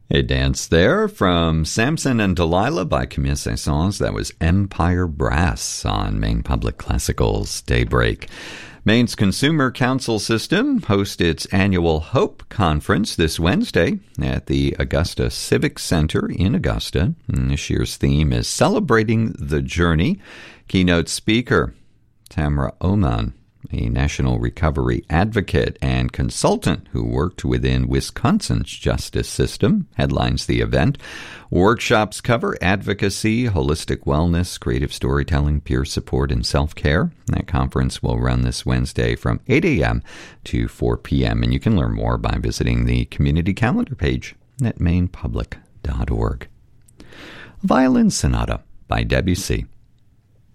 A dance there from Samson and Delilah by Camille Saint-Saëns. That was Empire Brass on Maine Public Classical's Daybreak. Maine's Consumer Council System hosts its annual HOPE Conference this Wednesday at the Augusta Civic Center in Augusta. And this year's theme is Celebrating the Journey. Keynote speaker, Tamara Oman, a national recovery advocate and consultant who worked within Wisconsin's justice system, headlines the event. Workshops cover advocacy, holistic wellness, creative storytelling, peer support, and self-care. That conference will run this Wednesday from 8 a.m. to 4 p.m., and you can learn more by visiting the community calendar page at mainepublic.org. Violin Sonata by Debussy.